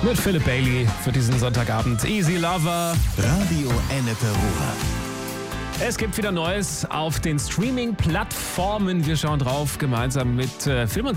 Mit Philip Bailey für diesen Sonntagabend. Easy Lover. Radio Ennepe Ruhr. Es gibt wieder Neues auf den Streaming-Plattformen. Wir schauen drauf gemeinsam mit Film und